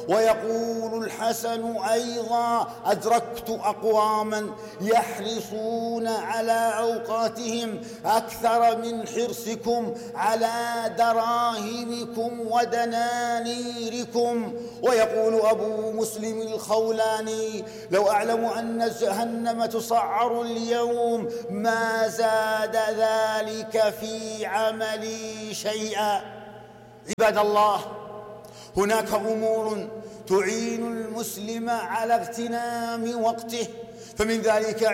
ويقول الحسن أيضا: أدركت أقواما يحرصون على أوقاتهم أكثر من حرصكم على دراهمكم ودنانيركم. ويقول أبو مسلم الخولاني: لو أعلم أن جهنم تسعر اليوم ما زاد ذلك في عملي شيئا. عباد الله، هناك أمور تعين المسلم على اغتنام وقته، فمن ذلك